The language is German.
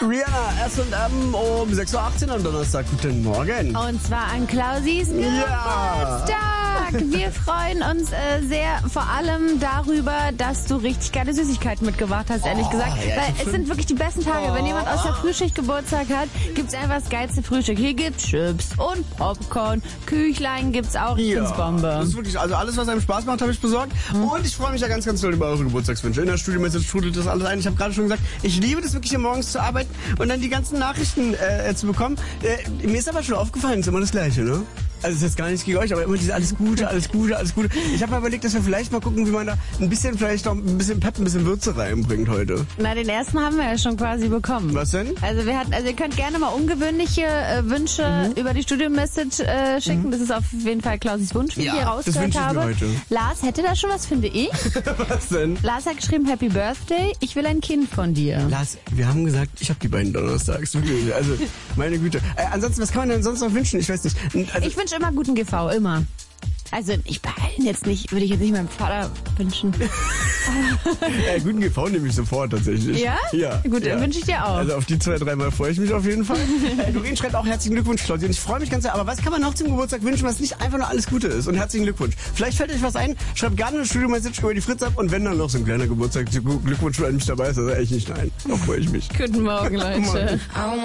Rihanna, S&M um 6.18 Uhr am Donnerstag. Guten Morgen. Und zwar an Klausis Ja. Geburtstag. Wir freuen uns sehr vor allem darüber, dass du richtig geile Süßigkeiten mitgebracht hast, ehrlich gesagt. Ja, Weil es sind wirklich die besten Tage. Wenn jemand aus der Frühschicht Geburtstag hat, gibt's einfach das geilste Frühstück. Hier gibt's Chips und Popcorn. Küchlein gibt's auch. Ich find's Bombe. Das ist wirklich, also alles, was einem Spaß macht, habe ich besorgt. Und ich freue mich ja ganz, ganz doll über eure Geburtstagswünsche. In der Studio-Message trudelt das alles ein. Ich habe gerade schon gesagt, ich liebe das wirklich, hier morgens zu arbeiten und dann die ganzen Nachrichten zu bekommen. Mir ist aber schon aufgefallen, es ist immer das Gleiche, ne? Also es ist jetzt gar nichts gegen euch, aber immer dieses alles Gute, alles Gute, alles Gute. Ich habe mir überlegt, dass wir vielleicht mal gucken, wie man da ein bisschen, vielleicht noch ein bisschen Pep, ein bisschen Würze reinbringt heute. Na, den ersten haben wir ja schon quasi bekommen. Was denn? Also ihr könnt gerne mal ungewöhnliche Wünsche über die Studio-Message schicken. Das ist auf jeden Fall Klausis Wunsch, wie ich hier das rausgehört wünsche ich habe. mir heute. Lars hätte da schon was, finde ich. Was denn? Lars hat geschrieben, Happy Birthday, ich will ein Kind von dir. Lars, wir haben gesagt, ich habe die beiden donnerstags. Wirklich. Also, meine Güte. Ansonsten, was kann man denn sonst noch wünschen? Ich weiß nicht. Also, Ich wünsche immer guten GV, immer. Also ich beeile jetzt nicht, würde ich jetzt nicht meinem Vater wünschen. guten GV nehme ich sofort tatsächlich. Ja? Ja. Gut, dann ja. wünsche ich dir auch. Also auf die 2-3 Mal freue ich mich auf jeden Fall. Doreen schreibt auch herzlichen Glückwunsch, Claudia. Und ich freue mich ganz sehr. Aber was kann man noch zum Geburtstag wünschen, was nicht einfach nur alles Gute ist? Und herzlichen Glückwunsch. Vielleicht fällt euch was ein. Schreibt gerne eine Studio-Message über die Fritz ab. Und wenn dann noch so ein kleiner Geburtstag Glückwunsch an mich dabei ist, also echt nicht nein. Da freue ich mich. Guten Morgen, Leute. Guten Morgen.